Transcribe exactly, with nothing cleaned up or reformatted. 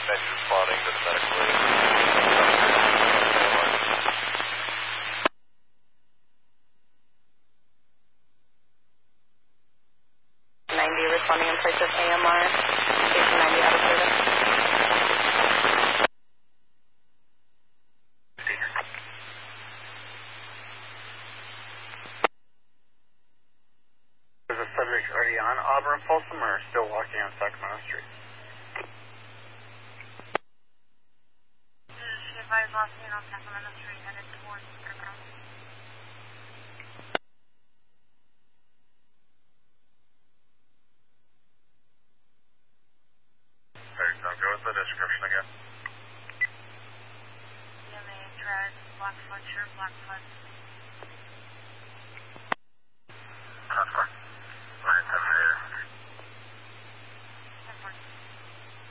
nine's responding to the medical aid. ninety responding in place of A M R. Station ninety out of service. Is the subject already on Auburn Folsom or still walking on Sacramento Street? She advised walking on Sacramento Street headed towards Sacramento. Sorry, so go with the description again. D M A, dread, black foot, shirt, black foot.